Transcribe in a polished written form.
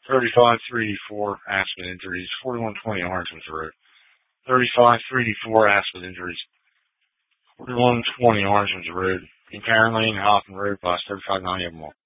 35 3D4 Aspen injuries, 4120 Orangeman's Road. 35 3D4 Aspen injuries, 4120 Orangeman's Road. In Karen Lane, Hoffman Road, bus 3590 of them all.